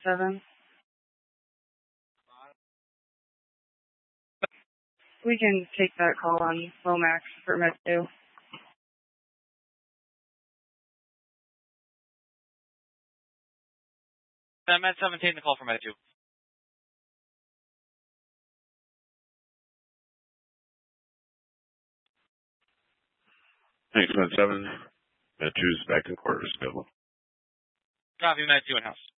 7. We can take that call on Lomax for Med 2. Med 17, the call for Med 2. Thanks, Med 7. Med 2's back in quarters. Good one. Copy, Med 2 in-house.